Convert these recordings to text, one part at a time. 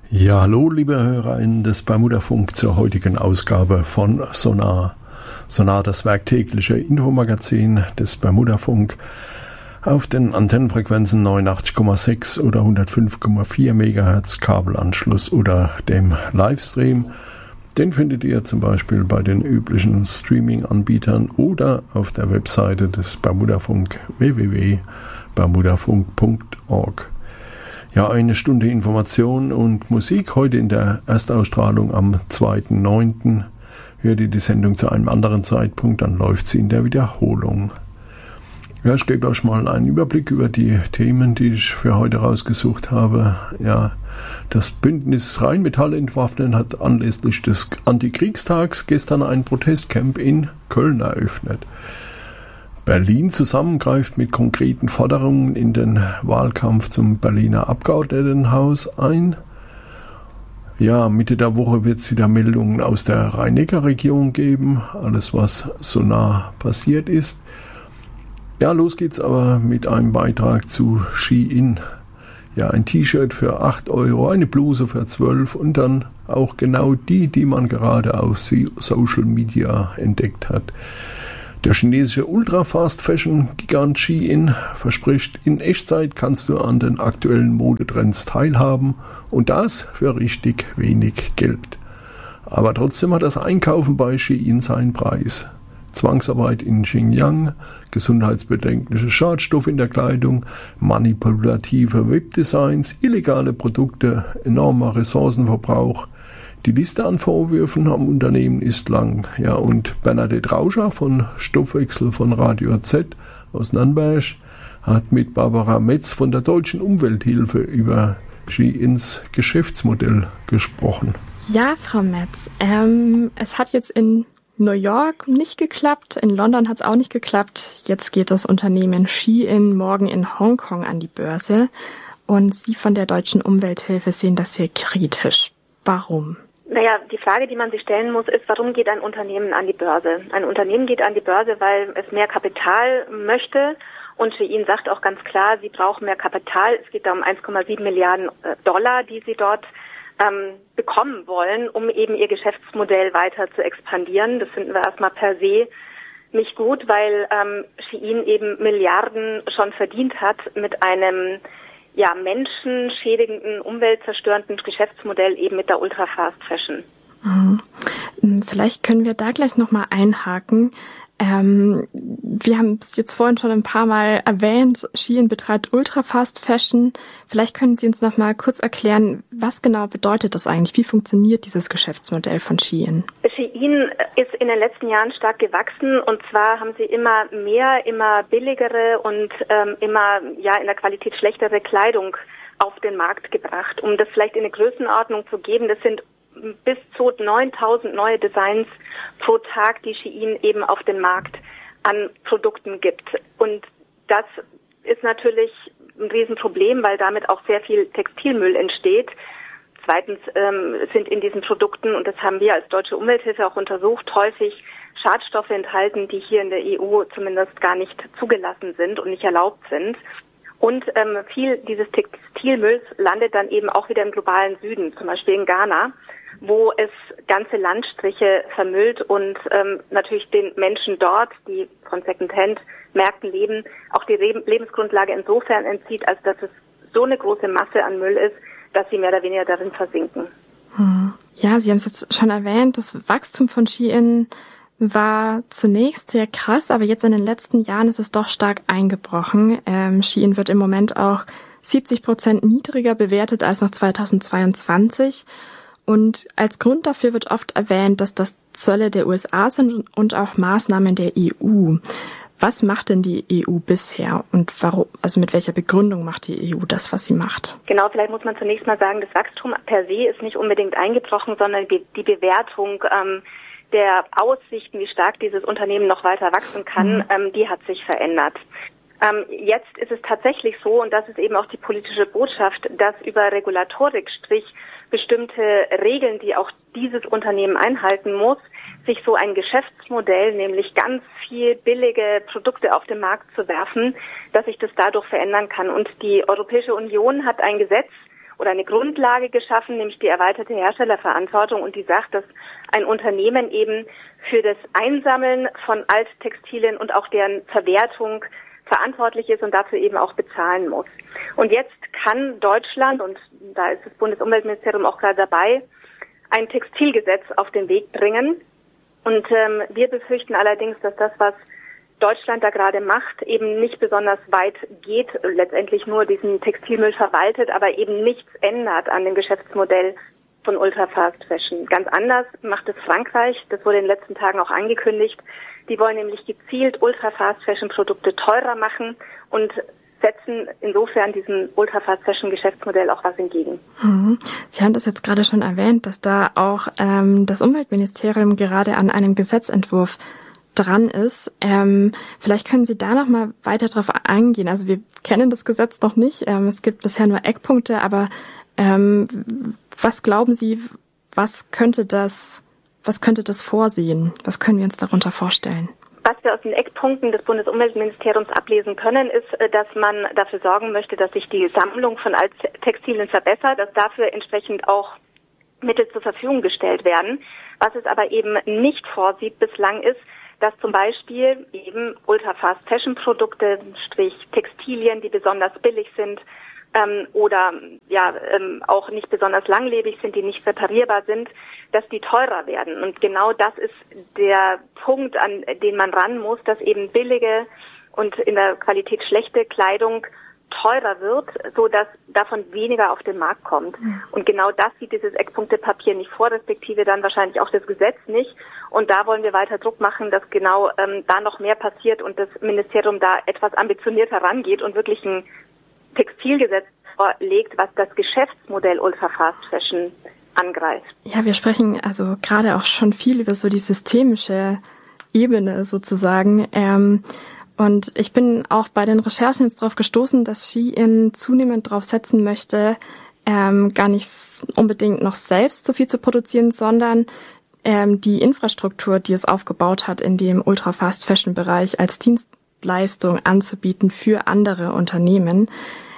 Ja, hallo liebe HörerInnen des Bermudafunk zur heutigen Ausgabe von Sonar. Sonar, das werktägliche Infomagazin des Bermudafunk auf den Antennenfrequenzen 89,6 oder 105,4 MHz Kabelanschluss oder dem Livestream. Den findet ihr zum Beispiel bei den üblichen Streaming-Anbietern oder auf der Webseite des Bermudafunk www.bermudafunk.org. Ja, eine Stunde Information und Musik heute in der Erstausstrahlung am 2.9. Hört ihr die Sendung zu einem anderen Zeitpunkt, dann läuft sie in der Wiederholung. Ja, ich gebe euch mal einen Überblick über die Themen, die ich für heute rausgesucht habe. Ja, das Bündnis Rheinmetall entwaffnen hat anlässlich des Antikriegstags gestern ein Protestcamp in Köln eröffnet. Berlin zusammengreift mit konkreten Forderungen in den Wahlkampf zum Berliner Abgeordnetenhaus ein. Ja, Mitte der Woche wird es wieder Meldungen aus der Rhein-Neckar-Region geben, alles was so nah passiert ist. Ja, los geht's aber mit einem Beitrag zu Shein. Ja, ein T-Shirt für 8 €, eine Bluse für 12 und dann auch genau die man gerade auf Social Media entdeckt hat. Der chinesische Ultra-Fast-Fashion-Gigant Shein verspricht, in Echtzeit kannst du an den aktuellen Modetrends teilhaben und das für richtig wenig Geld. Aber trotzdem hat das Einkaufen bei Shein seinen Preis. Zwangsarbeit in Xinjiang, gesundheitsbedenkliche Schadstoffe in der Kleidung, manipulative Webdesigns, illegale Produkte, enormer Ressourcenverbrauch. Die Liste an Vorwürfen am Unternehmen ist lang. Ja, und Bernadette Rauscher von Stoffwechsel von Radio Z aus Nürnberg hat mit Barbara Metz von der Deutschen Umwelthilfe über Sheins Geschäftsmodell gesprochen. Ja, Frau Metz, es hat jetzt in New York nicht geklappt, in London hat es auch nicht geklappt. Jetzt geht das Unternehmen Shein morgen in Hongkong an die Börse. Und Sie von der Deutschen Umwelthilfe sehen das sehr kritisch. Warum? Naja, die Frage, die man sich stellen muss, ist, warum geht ein Unternehmen an die Börse? Ein Unternehmen geht an die Börse, weil es mehr Kapital möchte. Und Shein sagt auch ganz klar, sie brauchen mehr Kapital. Es geht da um 1,7 Milliarden $, die sie dort bekommen wollen, um eben ihr Geschäftsmodell weiter zu expandieren. Das finden wir erstmal per se nicht gut, weil Shein eben Milliarden schon verdient hat mit einem menschenschädigenden, umweltzerstörenden Geschäftsmodell eben mit der Ultra-Fast Fashion. Vielleicht können wir da gleich nochmal einhaken. Wir haben es jetzt vorhin schon ein paar Mal erwähnt, Shein betreibt Ultra-Fast Fashion. Vielleicht können Sie uns nochmal kurz erklären, was genau bedeutet das eigentlich? Wie funktioniert dieses Geschäftsmodell von Shein? Shein ist in den letzten Jahren stark gewachsen und zwar haben sie immer mehr, immer billigere und immer in der Qualität schlechtere Kleidung auf den Markt gebracht. Um das vielleicht in eine Größenordnung zu geben, das sind bis zu 9.000 neue Designs pro Tag, die Shein eben auf den Markt an Produkten gibt. Und das ist natürlich ein Riesenproblem, weil damit auch sehr viel Textilmüll entsteht. Zweitens sind in diesen Produkten, und das haben wir als Deutsche Umwelthilfe auch untersucht, häufig Schadstoffe enthalten, die hier in der EU zumindest gar nicht zugelassen sind und nicht erlaubt sind. Und viel dieses Textilmülls landet dann eben auch wieder im globalen Süden, zum Beispiel in Ghana, wo es ganze Landstriche vermüllt und natürlich den Menschen dort, die von Secondhand-Märkten leben, auch die Lebensgrundlage insofern entzieht, als dass es so eine große Masse an Müll ist, dass sie mehr oder weniger darin versinken. Ja, Sie haben es jetzt schon erwähnt, das Wachstum von Shein war zunächst sehr krass, aber jetzt in den letzten Jahren ist es doch stark eingebrochen. Shein wird im Moment auch 70% niedriger bewertet als noch 2022. Und als Grund dafür wird oft erwähnt, dass das Zölle der USA sind und auch Maßnahmen der EU. Was macht denn die EU bisher und warum, also mit welcher Begründung macht die EU das, was sie macht? Genau, vielleicht muss man zunächst mal sagen, das Wachstum per se ist nicht unbedingt eingebrochen, sondern die Bewertung der Aussichten, wie stark dieses Unternehmen noch weiter wachsen kann, die hat sich verändert. Jetzt ist es tatsächlich so, und das ist eben auch die politische Botschaft, dass über Regulatorik, sprich bestimmte Regeln, die auch dieses Unternehmen einhalten muss, sich so ein Geschäftsmodell, nämlich ganz viel billige Produkte auf den Markt zu werfen, dass sich das dadurch verändern kann. Und die Europäische Union hat ein Gesetz oder eine Grundlage geschaffen, nämlich die erweiterte Herstellerverantwortung, und die sagt, dass ein Unternehmen eben für das Einsammeln von Alttextilien und auch deren Verwertung verantwortlich ist und dafür eben auch bezahlen muss. Und jetzt kann Deutschland, und da ist das Bundesumweltministerium auch gerade dabei, ein Textilgesetz auf den Weg bringen. Und wir befürchten allerdings, dass das, was Deutschland da gerade macht, eben nicht besonders weit geht, letztendlich nur diesen Textilmüll verwaltet, aber eben nichts ändert an dem Geschäftsmodell von Ultra Fast Fashion. Ganz anders macht es Frankreich, das wurde in den letzten Tagen auch angekündigt. Die wollen nämlich gezielt Ultra Fast Fashion Produkte teurer machen und setzen insofern diesem Ultra Fast Fashion Geschäftsmodell auch was entgegen. Sie haben das jetzt gerade schon erwähnt, dass da auch das Umweltministerium gerade an einem Gesetzentwurf dran ist. Vielleicht können Sie da noch mal weiter drauf eingehen. Also wir kennen das Gesetz noch nicht. Es gibt bisher nur Eckpunkte, aber was glauben Sie, was könnte das vorsehen? Was können wir uns darunter vorstellen? Was wir aus den Eckpunkten des Bundesumweltministeriums ablesen können, ist, dass man dafür sorgen möchte, dass sich die Sammlung von Alttextilien verbessert, dass dafür entsprechend auch Mittel zur Verfügung gestellt werden. Was es aber eben nicht vorsieht bislang ist, dass zum Beispiel eben Ultra-Fast-Fashion-Produkte, sprich Textilien, die besonders billig sind, oder auch nicht besonders langlebig sind, die nicht reparierbar sind, dass die teurer werden. Und genau das ist der Punkt, an den man ran muss, dass eben billige und in der Qualität schlechte Kleidung teurer wird, so dass davon weniger auf den Markt kommt. Und genau das sieht dieses Eckpunktepapier nicht vor, respektive dann wahrscheinlich auch das Gesetz nicht. Und da wollen wir weiter Druck machen, dass genau da noch mehr passiert und das Ministerium da etwas ambitionierter rangeht und wirklich ein Textilgesetz vorlegt, was das Geschäftsmodell Ultra Fast Fashion angreift. Ja, wir sprechen also gerade auch schon viel über so die systemische Ebene sozusagen. Und ich bin auch bei den Recherchen jetzt darauf gestoßen, dass Shein zunehmend darauf setzen möchte, gar nicht unbedingt noch selbst so viel zu produzieren, sondern die Infrastruktur, die es aufgebaut hat in dem Ultra Fast Fashion Bereich als Dienstleistung anzubieten für andere Unternehmen.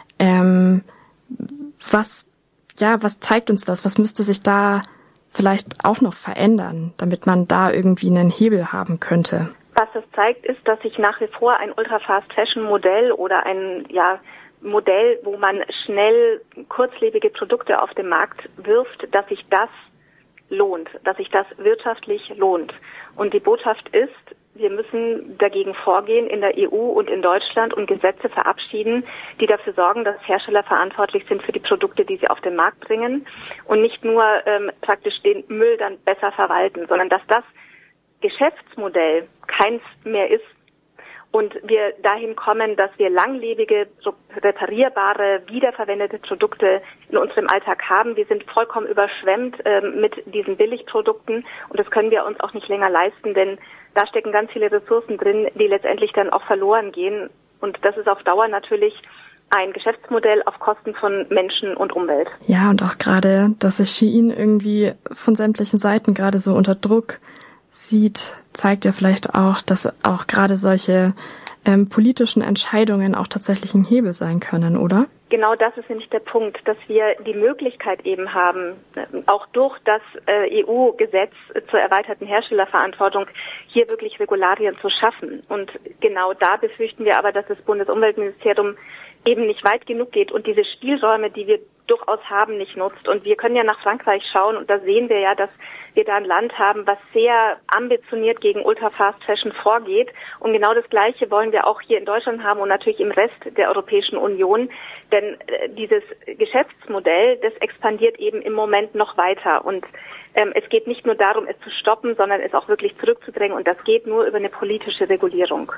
Was zeigt uns das? Was müsste sich da vielleicht auch noch verändern, damit man da irgendwie einen Hebel haben könnte? Was es zeigt, ist, dass sich nach wie vor ein Ultra-Fast-Fashion-Modell oder ein Modell, wo man schnell kurzlebige Produkte auf den Markt wirft, dass sich das lohnt, dass sich das wirtschaftlich lohnt. Und die Botschaft ist, wir müssen dagegen vorgehen in der EU und in Deutschland und Gesetze verabschieden, die dafür sorgen, dass Hersteller verantwortlich sind für die Produkte, die sie auf den Markt bringen und nicht nur praktisch den Müll dann besser verwalten, sondern dass das Geschäftsmodell keins mehr ist und wir dahin kommen, dass wir langlebige, reparierbare, wiederverwendete Produkte in unserem Alltag haben. Wir sind vollkommen überschwemmt mit diesen Billigprodukten und das können wir uns auch nicht länger leisten, denn da stecken ganz viele Ressourcen drin, die letztendlich dann auch verloren gehen. Und das ist auf Dauer natürlich ein Geschäftsmodell auf Kosten von Menschen und Umwelt. Ja, und auch gerade, dass sich Shein irgendwie von sämtlichen Seiten gerade so unter Druck sieht, zeigt ja vielleicht auch, dass auch gerade solche politischen Entscheidungen auch tatsächlich ein Hebel sein können, oder? Genau das ist nämlich der Punkt, dass wir die Möglichkeit eben haben, auch durch das EU-Gesetz zur erweiterten Herstellerverantwortung hier wirklich Regularien zu schaffen. Und genau da befürchten wir aber, dass das Bundesumweltministerium eben nicht weit genug geht und diese Spielräume, die wir durchaus haben, nicht nutzt. Und wir können ja nach Frankreich schauen und da sehen wir ja, dass wir da ein Land haben, was sehr ambitioniert gegen Ultra Fast Fashion vorgeht. Und genau das Gleiche wollen wir auch hier in Deutschland haben und natürlich im Rest der Europäischen Union. Denn dieses Geschäftsmodell, das expandiert eben im Moment noch weiter. Und es geht nicht nur darum, es zu stoppen, sondern es auch wirklich zurückzudrängen. Und das geht nur über eine politische Regulierung.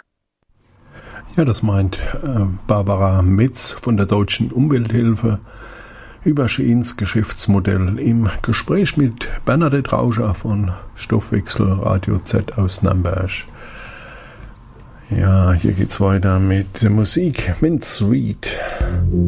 Ja, das meint Barbara Mitz von der Deutschen Umwelthilfe über Sheins Geschäftsmodell im Gespräch mit Bernadette Rauscher von Stoffwechsel Radio Z aus Nürnberg. Ja, hier geht's weiter mit Musik. Mint Sweet.